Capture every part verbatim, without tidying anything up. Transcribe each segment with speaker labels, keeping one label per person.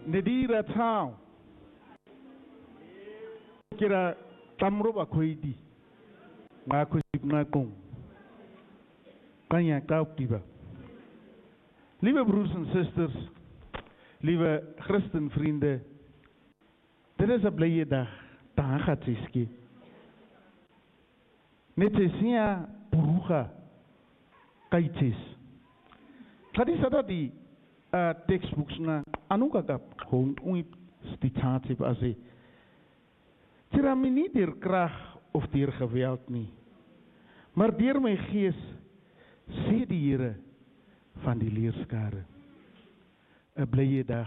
Speaker 1: Nedira town. Kira tamroba koidi. Nga kusip nga kong. Kanya kauptiba. Lieve broers en zusters, lieve christenvrienden, dit is een blije dag. Daar gaat het ski. Net is ja buruga kaitis. Kadi sada di textbooks na anu kagap hong ui stitativ ase. Tira mi niet dier kracht of dier geweld nie, maar dier my gees sê die Here van die leerskare. 'n blye dag.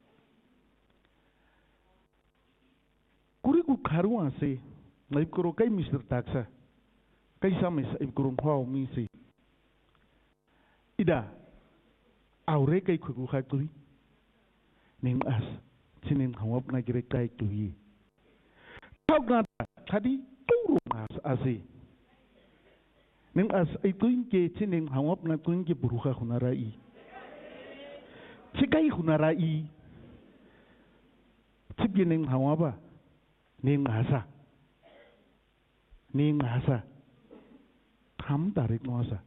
Speaker 1: Kuriku karuan se, na ikoro kay mister Taxa. Kay samis ikoro kwao mi se. Ida aure kay kuku khatui. Ning as sinin hawap na gire kay tuyi. Tau gata kadi turu mas ase. Ning as ituin ke sinin hawap na tuin ke buruha hunarai. Cikai hunarai. Cibining hawaba. Ning asa. Ning asa. Tham tarik noasa.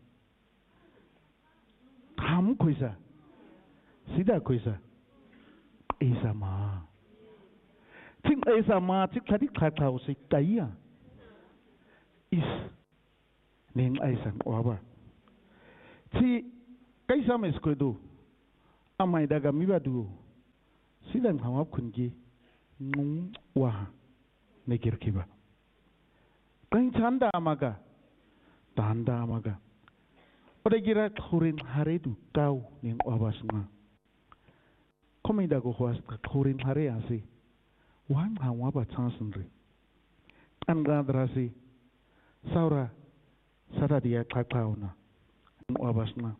Speaker 1: Tham koisa. Sida koisa. Esa ma. Cing esa ma cik tadi kata usik kaya. Is. Ning aisan waba. Ci kaisa meskodo. Amai daga miba du. Sidang hawap kunji. Ngung wah. Negir kiba. Kain canda amaga. Tanda amaga. Oda gira kurin hare du kau ning wabas nga. Komai dago huas kurin hare ase. Wang hawaba chansenri. Anga drasi. Saura. Sada dia kakau na. Ning wabas nga.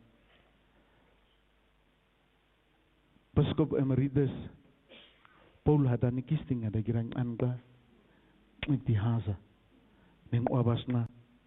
Speaker 1: Biskop Emeritus Paul hadani kisting ada girang anga itihasa ning wabas na.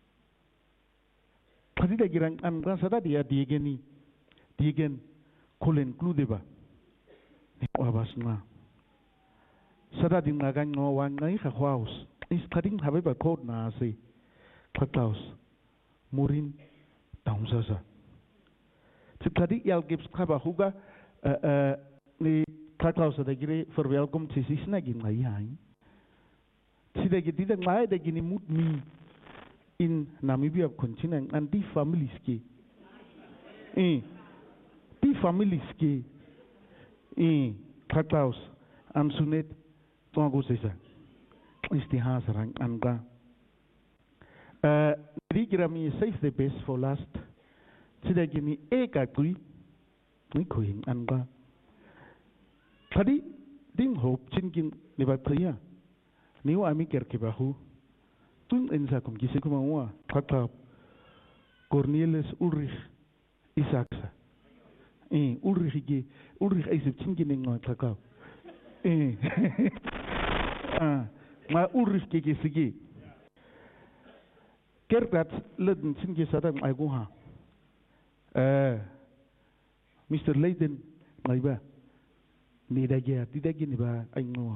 Speaker 1: Pati da girang anga sada dia diegeni diegen kolen kludeba ning wabas na. Sada din nagan no wangai khwaus is kading habe ba code na ase khataus murin taumsasa. Tadi yal gips khaba huga ni kaklau sa dagire verwelkom tisis na gin ngai hai. Si dagi tidak ngai dagi ni moed mi in Namibia continent and die families ke. Eh, die families ke. Eh, kaklaus am sunet tongo sesa. Is die haas rang anga. Uh, Rigira mi save the best for last. Si dagi ni eka kui. Ni kuing anga. Tadi ding hope cingking lebat kaya. Niwa ami ker kebahu. Tun ensa kum kisi kumawa. Kakap. Cornelius Ulrich Isaacsa. Eh Ulrich ige Ulrich isip cingking nengoy kakap. Eh. Ah, ma Ulrich kiki sige. Kerdat leden cingking sadam aiguha. Eh. Mister Leiden ngaiba. Ni dagia, di dagi ni ba aing no.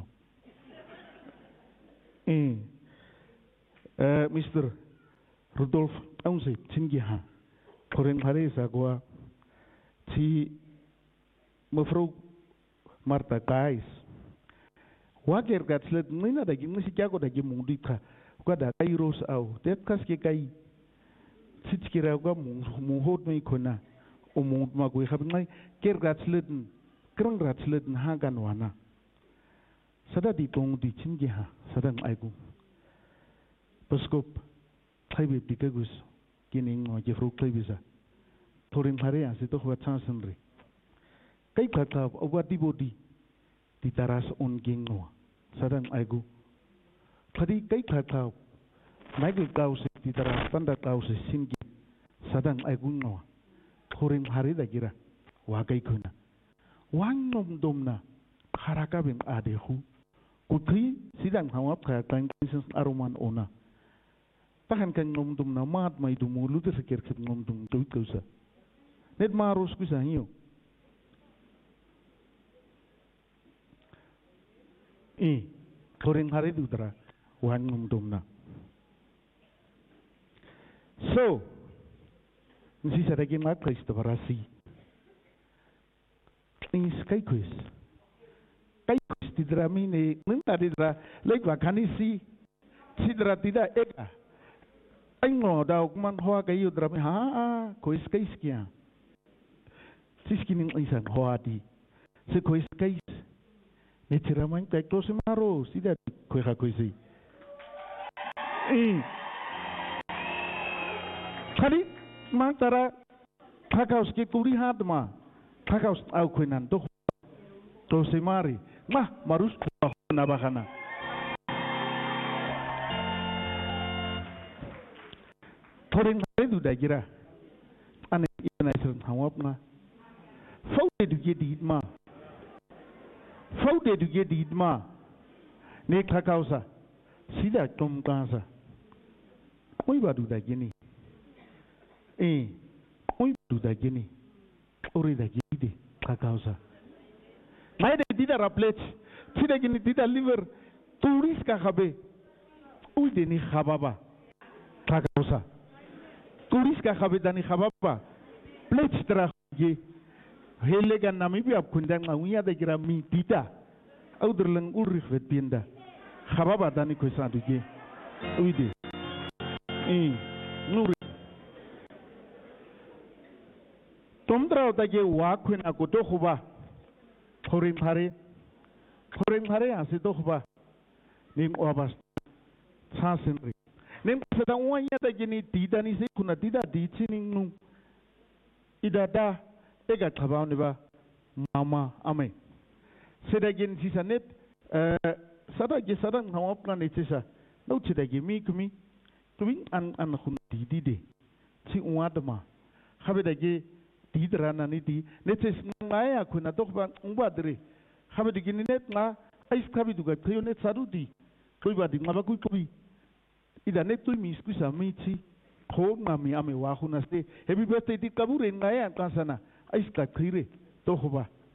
Speaker 1: Eh. Uh, Mister Rudolf Aunse cinggi ha. Koren hari sa gua ci mevrouw Marta Kais. Wager gat slet nina dagi nisi jago dagi mundika. Gua da kairos au. Tet kas ke kai. Cicikira gua muhot mai kona. Omong magui khabngai ker gat slet kerang rat slet hagan wana. Sada di tong di cinggi ha. Sadang aigu. Biskop Taibe dikagus kining no jefru klebisa. Torin hare asi to huat chansenri. Kai kata awat di bodi di taras on gingno. Sadang aigu. Kadi kai kata Michael Klaus di taras tanda Klaus singi. Sadang aigu no. Torin hare da gira. Wagai kuna. Wang nom domna haraka bin adehu. Kutri sidang hawap kaya kain kisens aroman ona. Tahan kan nom dum na mat mai dum lu te sekir kit nom dum tu kausa. Net marus kusa hiyo. eh koreng hari du dra wan ngum dum na so nsi saragi ma Kristo barasi in sky quiz kai quiz tidra mine nunta tidra lek wa kanisi sidra tida eka anh ngồi đào man hoa cái yêu drama ha coi cái kia siskin ang isang hoa di se coi cái ne tira man cái close maro sida coi ha coi si kali man tara thakaus ke kuri hat ma thakaus au coi nan to to se mari ma marus na bahana Thoreng hari du dah kira, ane ikan aisyah thawap na, fau de du jadi idma, fau de du jadi idma, ne kakausa, sida tom kansa, koi badu dah gini, eh, koi badu dah gini, ori dah gini de kakausa, mai de tidak raplet, tidak gini tidak liver, turis kakabe, ui de ni khababa, kakausa. Turis ka khabe dani khababa plate tra ye hele gan nami bi ap kundang ngawiya da kira mi tita au derleng ulrich vet pinda khababa dani ko sandu ye uide eh nuri tomdra da ge wa khuna ko to khuba thorin thare thorin thare ase to khuba nim obas sa senri nem sedang wanya ta gini tida ni se kuna tida di chining nu idada ega thabau ne ba mama ame sedagin sisa net sada ge sada ngawap na ne chisa no chidagi mi kumi kumi an an khun tidi de chi uadma khabe dagi tidra na ni di ne chis ngaya kuna tok ba ngba dre khabe dagi ni net na ais khabe duga khayo net sarudi koi ba di ngaba kui kubi ida net tu mi skusa mi chi khom ma mi ame wa khuna se happy birthday di kabure ngaya kansana ais ka khire to hoba